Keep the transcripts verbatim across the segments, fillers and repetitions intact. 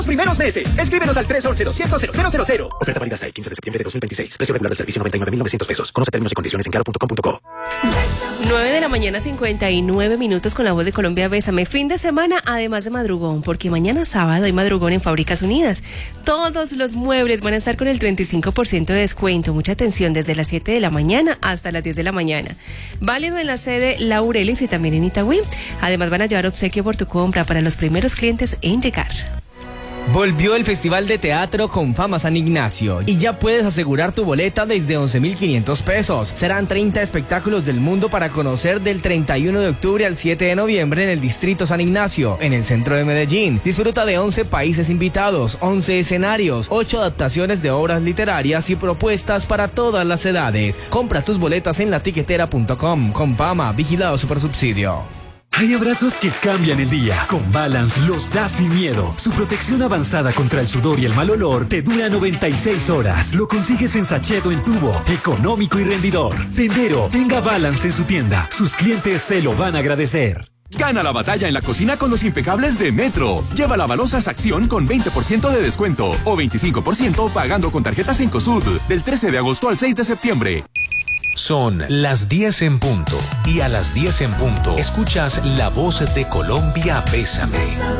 Los primeros meses. Escríbenos al tres once, doscientos, cero cero cero. Oferta válida hasta el quince de septiembre de dos mil veintiséis. Precio regular del servicio noventa y nueve mil novecientos pesos. Conoce términos y condiciones en claro punto com punto co. nueve de la mañana, cincuenta y nueve minutos con la voz de Colombia. Bésame. Fin de semana, además de madrugón, porque mañana sábado hay madrugón en Fábricas Unidas. Todos los muebles van a estar con el treinta y cinco por ciento de descuento. Mucha atención, desde las siete de la mañana hasta las diez de la mañana. Válido en la sede Laurelis y también en Itagüí. Además van a llevar obsequio por tu compra para los primeros clientes en llegar. Volvió el Festival de Teatro con Fama San Ignacio y ya puedes asegurar tu boleta desde once mil quinientos pesos. Serán treinta espectáculos del mundo para conocer del treinta y uno de octubre al siete de noviembre en el Distrito San Ignacio, en el centro de Medellín. Disfruta de once países invitados, once escenarios, ocho adaptaciones de obras literarias y propuestas para todas las edades. Compra tus boletas en latiquetera punto com. Con Fama, vigilado Supersubsidio. Hay abrazos que cambian el día. Con Balance los da sin miedo. Su protección avanzada contra el sudor y el mal olor te dura noventa y seis horas. Lo consigues en sachet o en tubo, económico y rendidor. Tendero, tenga Balance en su tienda. Sus clientes se lo van a agradecer. Gana la batalla en la cocina con los impecables de Metro. Lleva la Balosas Acción con veinte por ciento de descuento o veinticinco por ciento pagando con tarjetas Cencosud del trece de agosto al seis de septiembre. Son las diez en punto y a las diez en punto escuchas la voz de Colombia. Bésame.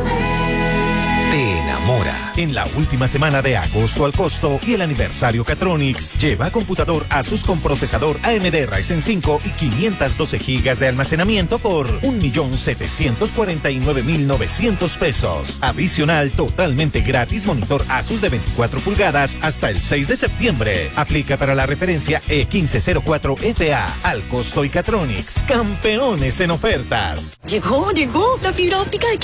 Te enamora. En la última semana de agosto al costo y el aniversario Catronics, lleva computador Asus con procesador A M D Ryzen cinco y quinientas doce gigas de almacenamiento por un millón setecientos cuarenta y nueve mil novecientos pesos. Adicional, totalmente gratis monitor Asus de veinticuatro pulgadas hasta el seis de septiembre. Aplica para la referencia E quince cero cuatro F A. Al costo y Catronics, campeones en ofertas. Llegó, llegó la fibra óptica de